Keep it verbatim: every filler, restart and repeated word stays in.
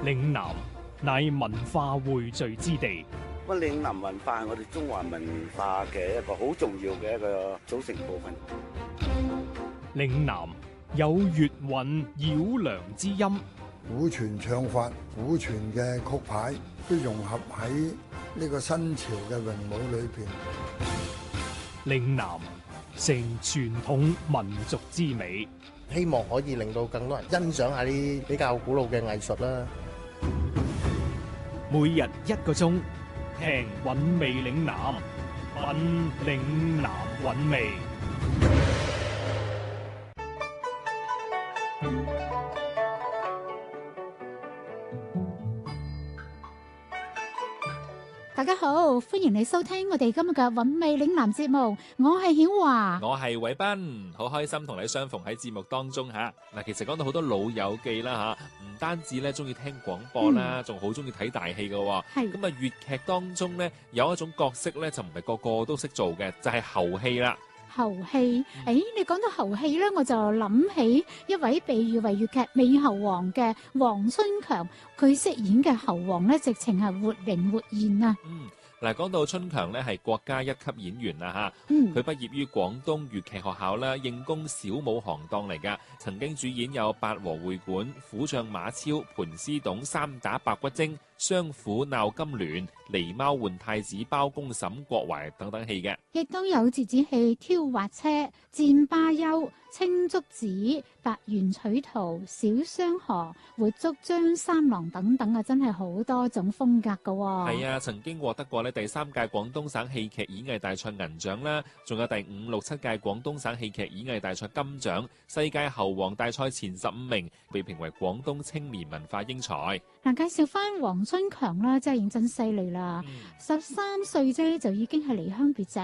嶺南乃文化匯聚之地。 乜嶺南文化係我哋中華文化嘅一個好重要嘅一個組成部分。 嶺南有粵韻繞梁之音， 古傳唱法、古傳嘅曲牌都融合喺呢個新潮嘅詠舞裏邊。 嶺南成傳統民族之美， 希望可以令到更多人欣賞下啲比較古老嘅藝術啦。 每日一個鐘，聽韻味嶺南，品嶺南韻味。 大家好，歡迎你收聽我哋今日嘅韻味嶺南節目，我係曉華， 我係偉斌，好開心同你相逢喺節目當中吓。嗱，其實講到好多老友記啦吓，唔單止咧中意聽廣播啦，仲好中意睇大戲噶。係咁啊，粵劇當中咧有一種角色咧就唔係個個都識做嘅，就係猴戲啦。 猴戲，誒，你講到猴戲咧，我就諗起一位被譽為粵劇美猴王嘅黃春強，佢飾演嘅猴王咧，直情係活靈活現啊！ 嗯，嗱，講到春強咧，係國家一級演員啦吓， 嗯， 佢畢業於廣東粵劇學校啦，應功小武行當嚟噶，曾經主演有八和會館、虎將馬超、盤絲洞、三打白骨精、雙虎鬧金鑾、狸貓換太子、包公審郭淮等等戲嘅， 亦都有折子戲、挑滑車、戰巴丘、青竹子、白猿取桃、小雙河、活捉張三郎等等啊，真係好多種風格噶。 係啊，曾經獲得過呢第三屆廣東省戲劇演藝大賽銀獎啦，仲有第五六七屆廣東省戲劇演藝大賽金獎、世界猴王大賽前十五名，被評為廣東青年文化英才。 嗱，介紹翻黃春強啦，真係認真犀利啦，十三歲啫就已經係離鄉別井。